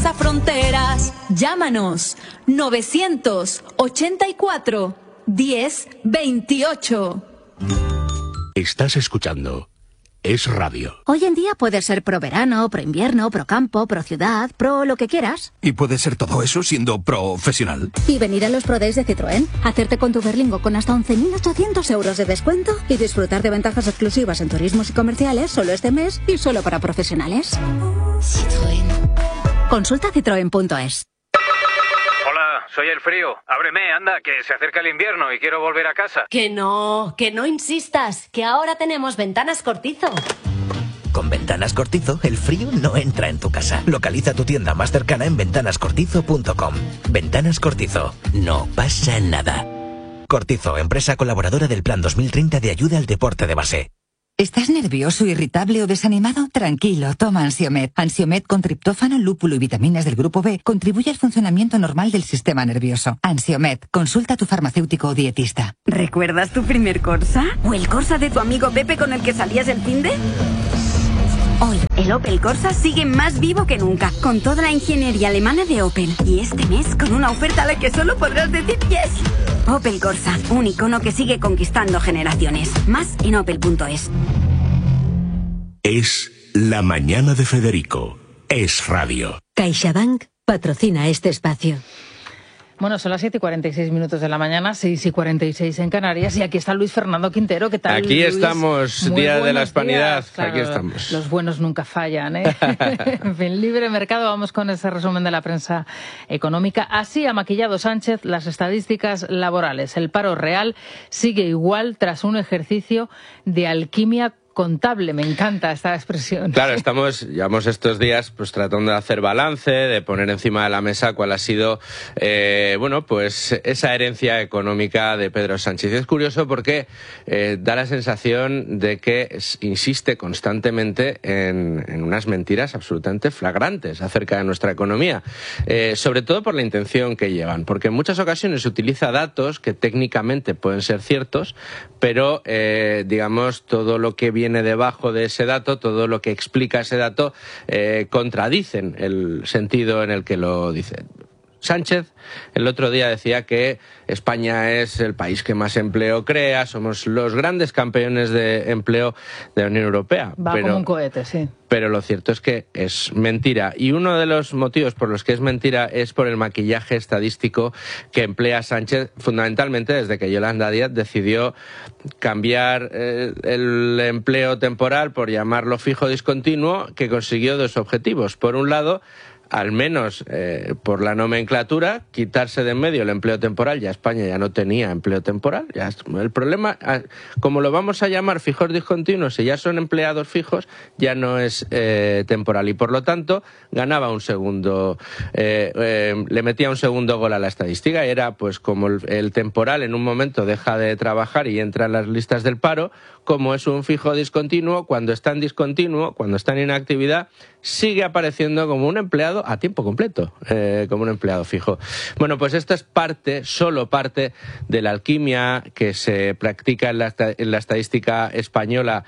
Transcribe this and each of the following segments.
traspasa fronteras. Llámanos 984 1028. Estás escuchando Es Radio. Hoy en día puedes ser pro verano, pro invierno, pro campo, pro ciudad, pro lo que quieras. Y puedes ser todo eso siendo profesional. Y venir a los Pro Days de Citroën, hacerte con tu Berlingo con hasta 11.800 euros de descuento y disfrutar de ventajas exclusivas en turismos y comerciales solo este mes y solo para profesionales. Citroën. Consulta citroen.es. Soy el frío. Ábreme, anda, que se acerca el invierno y quiero volver a casa. Que no insistas, que ahora tenemos Ventanas Cortizo. Con Ventanas Cortizo, el frío no entra en tu casa. Localiza tu tienda más cercana en ventanascortizo.com. Ventanas Cortizo. No pasa nada. Cortizo, empresa colaboradora del Plan 2030 de ayuda al deporte de base. ¿Estás nervioso, irritable o desanimado? Tranquilo, toma Ansiomed. Ansiomed con triptófano, lúpulo y vitaminas del grupo B contribuye al funcionamiento normal del sistema nervioso. Ansiomed, consulta a tu farmacéutico o dietista. ¿Recuerdas tu primer Corsa? ¿O el Corsa de tu amigo Pepe con el que salías el finde? Hoy, el Opel Corsa sigue más vivo que nunca, con toda la ingeniería alemana de Opel. Y este mes, con una oferta a la que solo podrás decir yes. Opel Corsa, un icono que sigue conquistando generaciones. Más en opel.es. Es La Mañana de Federico. Es Radio. CaixaBank patrocina este espacio. Bueno, son las 7:46 de la mañana, 6:46 en Canarias, y aquí está Luis Fernando Quintero. ¿Qué tal, Aquí Luis? estamos, Muy Día de la Hispanidad, días. Claro, aquí estamos. Los buenos nunca fallan, ¿eh? En fin, libre mercado, vamos con ese resumen de la prensa económica. Así ha maquillado Sánchez las estadísticas laborales. El paro real sigue igual tras un ejercicio de alquimia contable. Me encanta esta expresión. Claro, llevamos estos días pues tratando de hacer balance, de poner encima de la mesa cuál ha sido pues esa herencia económica de Pedro Sánchez. Y es curioso porque da la sensación de que insiste constantemente en unas mentiras absolutamente flagrantes acerca de nuestra economía, sobre todo por la intención que llevan, porque en muchas ocasiones utiliza datos que técnicamente pueden ser ciertos, pero digamos todo lo que viene debajo de ese dato, todo lo que explica ese dato, contradicen el sentido en el que lo dice. Sánchez el otro día decía que España es el país que más empleo crea, somos los grandes campeones de empleo de la Unión Europea. Va como un cohete, sí. Pero lo cierto es que es mentira. Y uno de los motivos por los que es mentira es por el maquillaje estadístico que emplea Sánchez, fundamentalmente desde que Yolanda Díaz decidió cambiar el empleo temporal por llamarlo fijo discontinuo, que consiguió dos objetivos. Por un lado, al menos por la nomenclatura, quitarse de en medio el empleo temporal. Ya España ya no tenía empleo temporal. Ya el problema, como lo vamos a llamar fijos discontinuos, si ya son empleados fijos, ya no es temporal. Y por lo tanto, ganaba un segundo, le metía un segundo gol a la estadística. Y era pues como el temporal en un momento deja de trabajar y entra en las listas del paro, como es un fijo discontinuo, cuando está en discontinuo, cuando está en inactividad, sigue apareciendo como un empleado a tiempo completo, como un empleado fijo. Bueno, pues esto es solo parte de la alquimia que se practica en la estadística española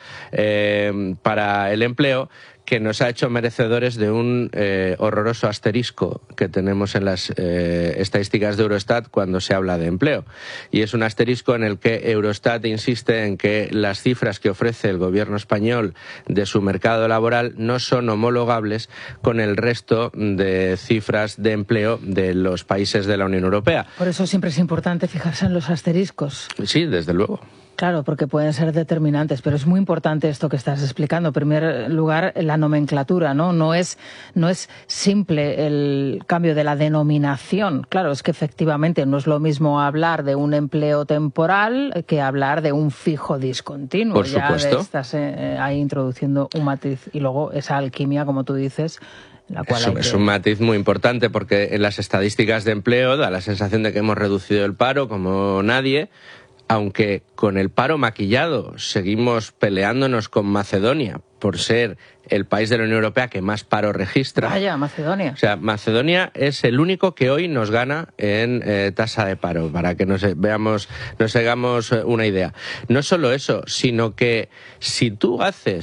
para el empleo, que nos ha hecho merecedores de un horroroso asterisco que tenemos en las estadísticas de Eurostat cuando se habla de empleo. Y es un asterisco en el que Eurostat insiste en que las cifras que ofrece el gobierno español de su mercado laboral no son homologables con el resto de cifras de empleo de los países de la Unión Europea. Por eso siempre es importante fijarse en los asteriscos. Sí, desde luego. Claro, porque pueden ser determinantes, pero es muy importante esto que estás explicando. En primer lugar, la nomenclatura, ¿no? No es simple el cambio de la denominación. Claro, es que efectivamente no es lo mismo hablar de un empleo temporal que hablar de un fijo discontinuo. Por supuesto. Ya estás ahí introduciendo un matiz y luego esa alquimia, como tú dices. Es un matiz muy importante porque en las estadísticas de empleo da la sensación de que hemos reducido el paro como nadie, aunque con el paro maquillado seguimos peleándonos con Macedonia por ser el país de la Unión Europea que más paro registra. Vaya, Macedonia. O sea, Macedonia es el único que hoy nos gana en tasa de paro, para que nos hagamos una idea. No solo eso, sino que si tú haces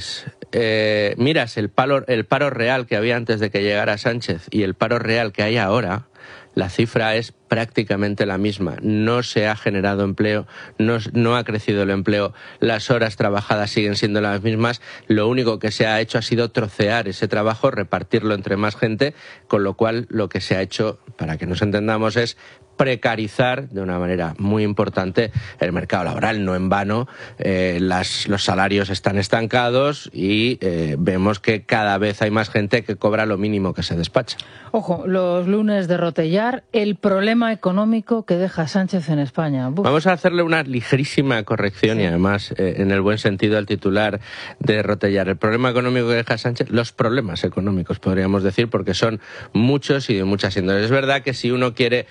miras el paro real que había antes de que llegara Sánchez y el paro real que hay ahora, la cifra es prácticamente la misma. No se ha generado empleo, no ha crecido el empleo, las horas trabajadas siguen siendo las mismas. Lo único que se ha hecho ha sido trocear ese trabajo, repartirlo entre más gente, con lo cual lo que se ha hecho, para que nos entendamos, es precarizar de una manera muy importante el mercado laboral. No en vano, los salarios están estancados y vemos que cada vez hay más gente que cobra lo mínimo que se despacha. Ojo, los lunes de Rotellar, el problema económico que deja Sánchez en España. Uf. Vamos a hacerle una ligerísima corrección y además, en el buen sentido, al titular de Rotellar. El problema económico que deja Sánchez, los problemas económicos, podríamos decir, porque son muchos y de muchas índoles. Es verdad que si uno quiere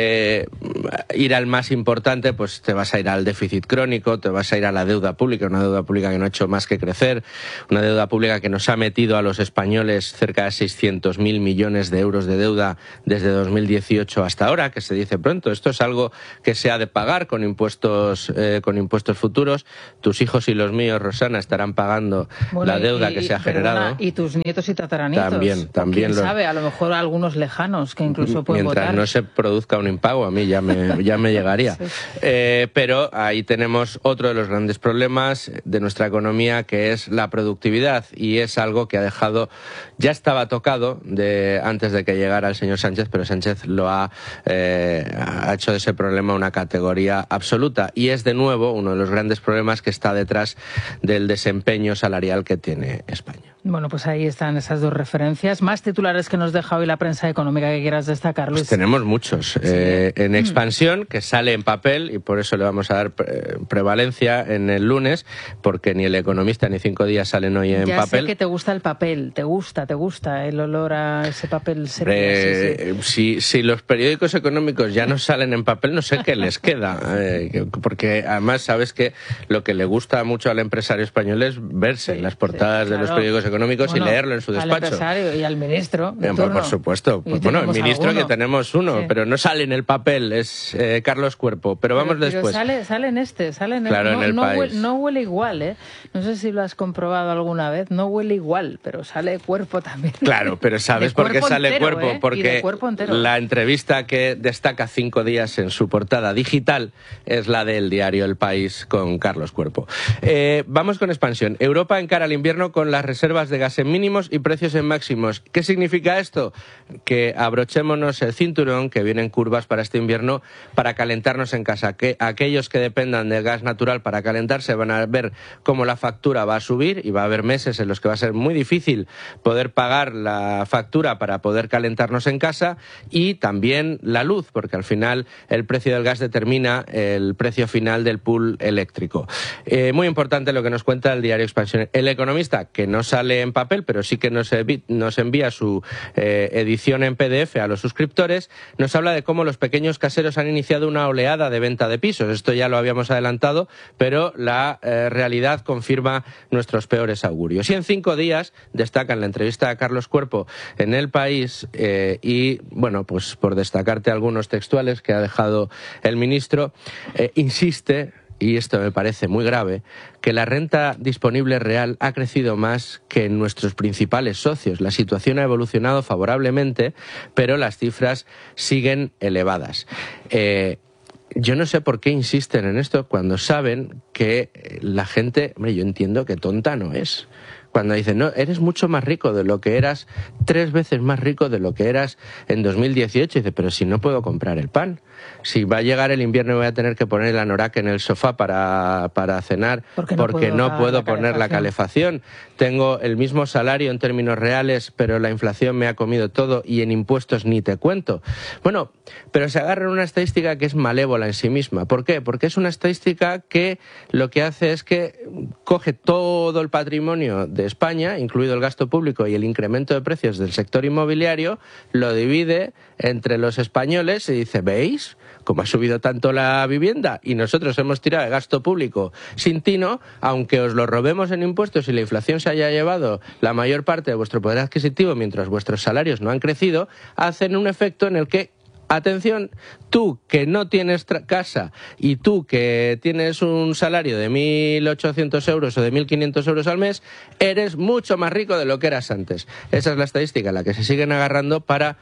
ir al más importante, pues te vas a ir al déficit crónico, te vas a ir a la deuda pública, una deuda pública que no ha hecho más que crecer, una deuda pública que nos ha metido a los españoles cerca de 600.000 millones de euros de deuda desde 2018 hasta ahora, que se dice pronto. Esto es algo que se ha de pagar con impuestos futuros. Tus hijos y los míos, Rosana, estarán pagando la deuda que se ha generado. Y tus nietos y tataranitos. También. ¿Quién sabe? A lo mejor algunos lejanos que incluso pueden votar. Mientras no se produzca un impago, a mí ya me llegaría. Sí. Pero ahí tenemos otro de los grandes problemas de nuestra economía, que es la productividad, y es algo que ya estaba tocado antes de que llegara el señor Sánchez, pero Sánchez lo ha hecho de ese problema una categoría absoluta, y es de nuevo uno de los grandes problemas que está detrás del desempeño salarial que tiene España. Bueno, pues ahí están esas dos referencias. Más titulares que nos deja hoy la prensa económica que quieras destacar, Luis. Pues tenemos muchos. Sí. En Expansión, que sale en papel, y por eso le vamos a dar prevalencia en el lunes, porque ni El Economista ni 5 días salen hoy en papel. Ya sé que te gusta el papel, te gusta el olor a ese papel serio. Si los periódicos económicos ya no salen en papel, no sé qué les queda. Porque además sabes que lo que le gusta mucho al empresario español es verse en las portadas de los periódicos económicos y leerlo en su despacho. Al empresario y al ministro. Por supuesto. Pues bueno, el ministro que tenemos uno, pero no sale en el papel, es Carlos Cuerpo. Pero vamos después. Sale en este. Claro, en el País. No huele igual, ¿eh? No sé si lo has comprobado alguna vez. No huele igual, pero sale Cuerpo también. Claro, pero ¿sabes por qué sale entero, Cuerpo? Porque la entrevista que destaca 5 días en su portada digital es la del diario El País con Carlos Cuerpo. Vamos con Expansión. Europa encara el invierno con las reservas de gas en mínimos y precios en máximos. ¿Qué significa esto? Que abrochémonos el cinturón, que vienen curvas para este invierno para calentarnos en casa. Que aquellos que dependan del gas natural para calentarse van a ver cómo la factura va a subir, y va a haber meses en los que va a ser muy difícil poder pagar la factura para poder calentarnos en casa, y también la luz, porque al final el precio del gas determina el precio final del pool eléctrico. Muy importante lo que nos cuenta el diario Expansión. El Economista, que no sale en papel, pero sí que nos envía su edición en PDF a los suscriptores, nos habla de cómo los pequeños caseros han iniciado una oleada de venta de pisos. Esto ya lo habíamos adelantado, pero la realidad confirma nuestros peores augurios. Y en 5 días destacan la entrevista a Carlos Cuerpo en El País y, bueno, pues por destacarte algunos textuales que ha dejado el ministro, insiste, y esto me parece muy grave, que la renta disponible real ha crecido más que en nuestros principales socios. La situación ha evolucionado favorablemente, pero las cifras siguen elevadas. Yo no sé por qué insisten en esto cuando saben que la gente, hombre, yo entiendo que tonta no es. Cuando dicen, no, eres mucho más rico de lo que eras, 3 veces más rico de lo que eras en 2018. Dice, pero si no puedo comprar el pan. Si va a llegar el invierno y voy a tener que poner el anorak en el sofá para cenar porque no puedo poner la calefacción. Tengo el mismo salario en términos reales, pero la inflación me ha comido todo y en impuestos ni te cuento. Bueno, pero se agarran una estadística que es malévola en sí misma. ¿Por qué? Porque es una estadística que lo que hace es que coge todo el patrimonio de España, incluido el gasto público y el incremento de precios del sector inmobiliario, lo divide entre los españoles y dice, ¿veis cómo ha subido tanto la vivienda? Y nosotros hemos tirado de gasto público sin tino, aunque os lo robemos en impuestos y la inflación se haya llevado la mayor parte de vuestro poder adquisitivo mientras vuestros salarios no han crecido, hacen un efecto en el que Atención, tú que no tienes casa y tú que tienes un salario de 1.800 euros o de 1.500 euros al mes, eres mucho más rico de lo que eras antes. Esa es la estadística a la que se siguen agarrando para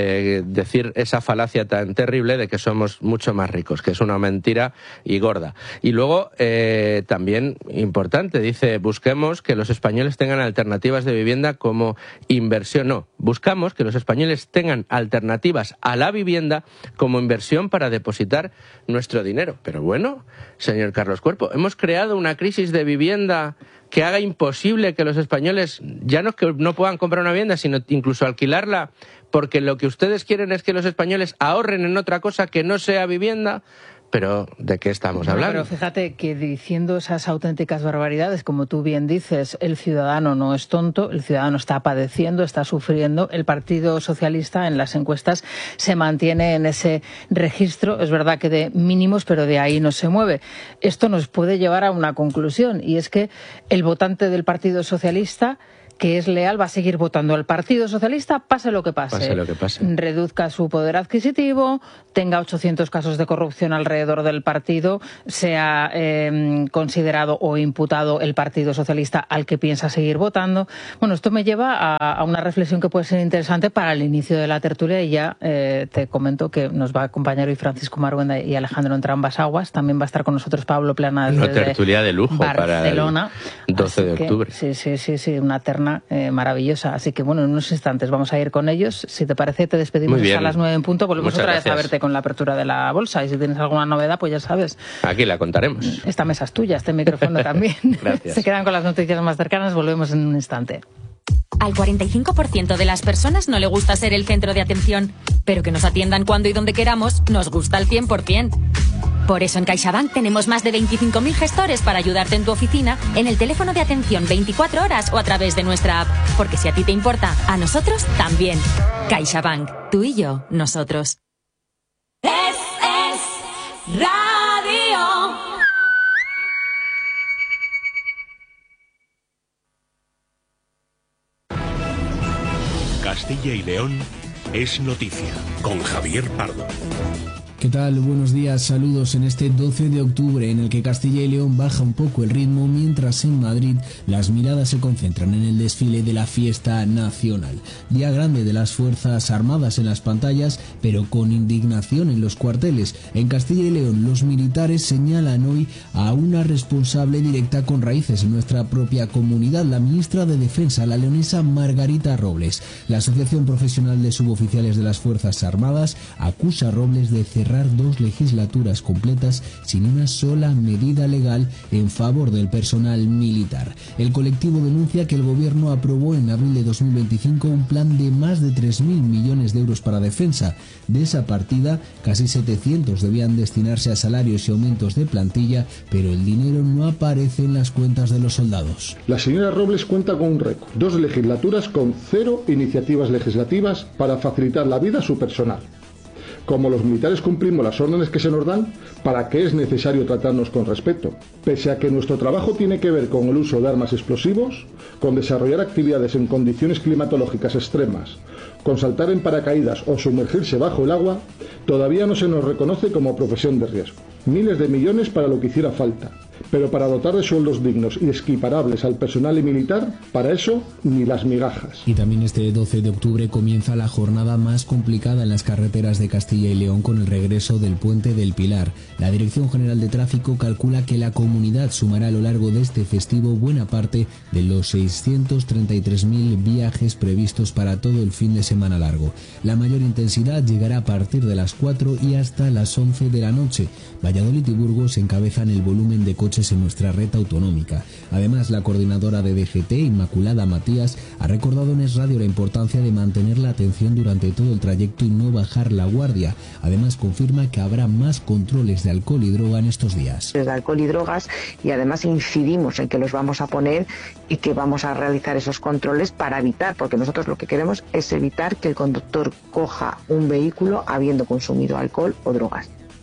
decir esa falacia tan terrible de que somos mucho más ricos, que es una mentira y gorda. Y luego, también importante, dice, busquemos que los españoles tengan alternativas de vivienda como inversión. No, buscamos que los españoles tengan alternativas a la vivienda como inversión para depositar nuestro dinero. Pero bueno, señor Carlos Cuerpo, hemos creado una crisis de vivienda que haga imposible que los españoles ya no que no puedan comprar una vivienda, sino incluso alquilarla, porque lo que ustedes quieren es que los españoles ahorren en otra cosa que no sea vivienda. Pero, ¿de qué estamos hablando? Pero fíjate que diciendo esas auténticas barbaridades, como tú bien dices, el ciudadano no es tonto, el ciudadano está padeciendo, está sufriendo. El Partido Socialista en las encuestas se mantiene en ese registro, es verdad que de mínimos, pero de ahí no se mueve. Esto nos puede llevar a una conclusión, y es que el votante del Partido Socialista, que es leal, va a seguir votando al Partido Socialista, pase lo que pase. Pase lo que pase. Reduzca su poder adquisitivo, tenga 800 casos de corrupción alrededor del partido, sea considerado o imputado el Partido Socialista al que piensa seguir votando. Bueno, esto me lleva a una reflexión que puede ser interesante para el inicio de la tertulia, y ya te comento que nos va a acompañar hoy Francisco Marguenda y Alejandro Entrambas-Aguas. También va a estar con nosotros Pablo Plana desde una tertulia de lujo Barcelona, para el 12 de octubre. Sí, una terna maravillosa. Así que bueno, en unos instantes vamos a ir con ellos. Si te parece, te despedimos a las 9 en punto. Volvemos otra vez a verte con la apertura de la bolsa, y si tienes alguna novedad, pues ya sabes. Aquí la contaremos. Esta mesa es tuya, este micrófono también. Gracias. Se quedan con las noticias más cercanas, volvemos en un instante. Al 45% de las personas no le gusta ser el centro de atención, pero que nos atiendan cuando y donde queramos nos gusta al 100%. Por eso en CaixaBank tenemos más de 25.000 gestores para ayudarte en tu oficina, en el teléfono de atención 24 horas o a través de nuestra app. Porque si a ti te importa, a nosotros también. CaixaBank, tú y yo, nosotros. Es Radio. Castilla y León es noticia, con Javier Pardo. ¿Qué tal? Buenos días, saludos en este 12 de octubre en el que Castilla y León baja un poco el ritmo, mientras en Madrid las miradas se concentran en el desfile de la fiesta nacional. Día grande de las Fuerzas Armadas en las pantallas, pero con indignación en los cuarteles. En Castilla y León los militares señalan hoy a una responsable directa con raíces en nuestra propia comunidad, la ministra de Defensa, la leonesa Margarita Robles. La Asociación Profesional de Suboficiales de las Fuerzas Armadas acusa a Robles de cerrar 2 legislaturas completas sin una sola medida legal en favor del personal militar. El colectivo denuncia que el gobierno aprobó en abril de 2025 un plan de más de 3.000 millones de euros para defensa. De esa partida, casi 700 debían destinarse a salarios y aumentos de plantilla, pero el dinero no aparece en las cuentas de los soldados. La señora Robles cuenta con un récord: 2 legislaturas con 0 iniciativas legislativas para facilitar la vida a su personal. Como los militares cumplimos las órdenes que se nos dan, ¿para qué es necesario tratarnos con respeto? Pese a que nuestro trabajo tiene que ver con el uso de armas explosivos, con desarrollar actividades en condiciones climatológicas extremas, con saltar en paracaídas o sumergirse bajo el agua, todavía no se nos reconoce como profesión de riesgo. Miles de millones para lo que hiciera falta, pero para dotar de sueldos dignos y equiparables al personal y militar, para eso ni las migajas. Y también este 12 de octubre comienza la jornada más complicada en las carreteras de Castilla y León con el regreso del Puente del Pilar. La Dirección General de Tráfico calcula que la comunidad sumará a lo largo de este festivo buena parte de los 633.000 viajes previstos para todo el fin de semana largo. La mayor intensidad llegará a partir de las 4 y hasta las 11 de la noche. Valladolid y Burgos encabezan el volumen de coches en nuestra red autonómica. Además, la coordinadora de DGT, Inmaculada Matías, ha recordado en Es Radio la importancia de mantener la atención durante todo el trayecto y no bajar la guardia. Además, confirma que habrá más controles de alcohol y droga en estos días. De alcohol y drogas, y además incidimos en que los vamos a poner y que vamos a realizar esos controles para evitar, porque nosotros lo que queremos es evitar que el conductor coja un vehículo habiendo consumido alcohol o drogas.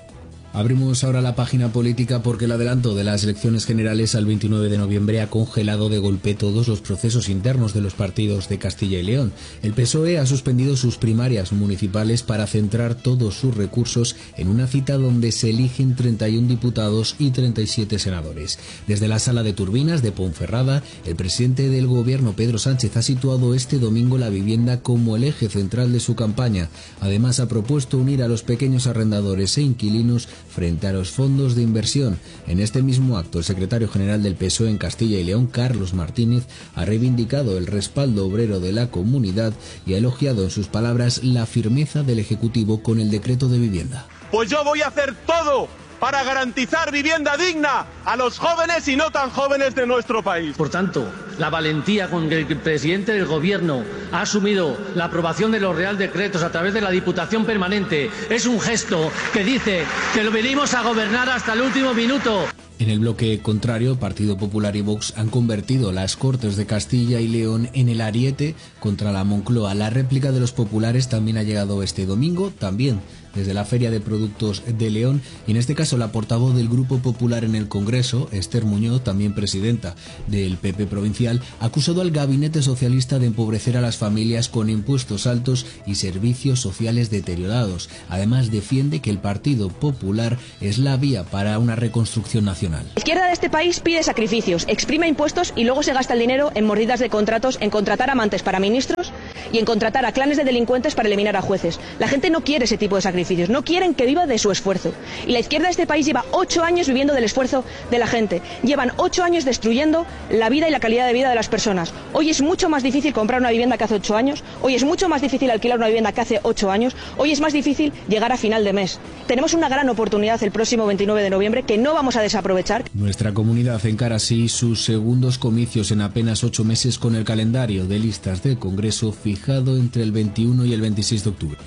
Abrimos ahora la página política porque el adelanto de las elecciones generales al 29 de noviembre ha congelado de golpe todos los procesos internos de los partidos de Castilla y León. El PSOE ha suspendido sus primarias municipales para centrar todos sus recursos en una cita donde se eligen 31 diputados y 37 senadores. Desde la sala de turbinas de Ponferrada, el presidente del gobierno, Pedro Sánchez, ha situado este domingo la vivienda como el eje central de su campaña. Además, ha propuesto unir a los pequeños arrendadores e inquilinos frente a los fondos de inversión. En este mismo acto, el secretario general del PSOE en Castilla y León, Carlos Martínez, ha reivindicado el respaldo obrero de la comunidad y ha elogiado en sus palabras la firmeza del Ejecutivo con el decreto de vivienda. Pues yo voy a hacer todo para garantizar vivienda digna a los jóvenes y no tan jóvenes de nuestro país. Por tanto, la valentía con que el presidente del Gobierno ha asumido la aprobación de los Real Decretos a través de la Diputación Permanente es un gesto que dice que lo venimos a gobernar hasta el último minuto. En el bloque contrario, Partido Popular y Vox han convertido las Cortes de Castilla y León en el ariete contra la Moncloa. La réplica de los populares también ha llegado este domingo, también desde la Feria de Productos de León, y en este caso la portavoz del Grupo Popular en el Congreso, Esther Muñoz, también presidenta del PP provincial, ha acusado al gabinete socialista de empobrecer a las familias con impuestos altos y servicios sociales deteriorados. Además, defiende que el Partido Popular es la vía para una reconstrucción nacional. La izquierda de este país pide sacrificios, exprime impuestos y luego se gasta el dinero en mordidas de contratos, en contratar amantes para ministros y en contratar a clanes de delincuentes para eliminar a jueces. La gente no quiere ese tipo de sacrificios, no quieren que viva de su esfuerzo. Y la izquierda de este país lleva 8 años viviendo del esfuerzo de la gente. Llevan 8 años destruyendo la vida y la calidad de vida de las personas. Hoy es mucho más difícil comprar una vivienda que hace 8 años, hoy es mucho más difícil alquilar una vivienda que hace 8 años, hoy es más difícil llegar a final de mes. Tenemos una gran oportunidad el próximo 29 de noviembre que no vamos a desaprovechar. Nuestra comunidad encara así sus segundos comicios en apenas 8 meses con el calendario de listas del Congreso fijado entre el 21 y el 26 de octubre.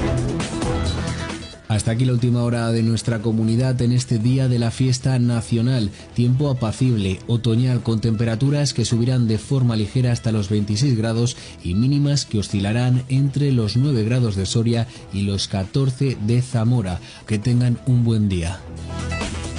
Hasta aquí la última hora de nuestra comunidad en este día de la fiesta nacional. Tiempo apacible, otoñal, con temperaturas que subirán de forma ligera hasta los 26 grados y mínimas que oscilarán entre los 9 grados de Soria y los 14 de Zamora. Que tengan un buen día.